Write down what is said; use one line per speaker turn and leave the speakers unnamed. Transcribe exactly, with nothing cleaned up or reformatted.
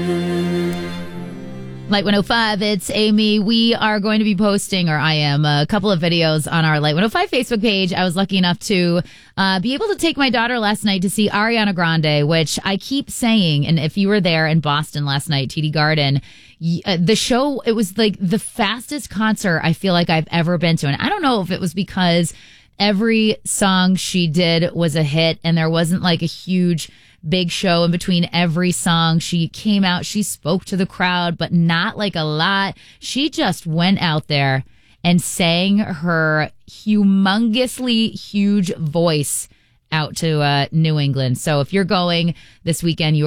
Light one oh five, it's Amy. We are going to be posting, or I am, a couple of videos on our Light one oh five Facebook page. I was lucky enough to uh, be able to take my daughter last night to see Ariana Grande, which I keep saying, and if you were there in Boston last night, T D Garden, uh, the show, it was like the fastest concert I feel like I've ever been to. And I don't know if it was because every song she did was a hit and there wasn't like a huge big show in between every song. She came out, she spoke to the crowd, but not like a lot. She just went out there and sang her humongously huge voice out to uh, New England. So if you're going this weekend, you